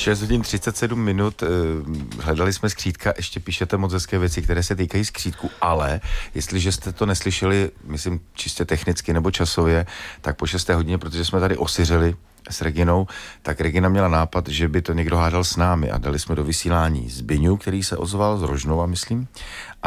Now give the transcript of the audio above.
6 hodin 37 minut, hledali jsme skřítka, ještě píšete moc hezké věci, které se týkají skřítku, ale jestliže jste to neslyšeli, myslím čistě technicky nebo časově, tak po 6. hodině, protože jsme tady osiřili s Reginou, tak Regina měla nápad, že by to někdo hádal s námi a dali jsme do vysílání Zbyňu, který se ozval z Rožnova, myslím,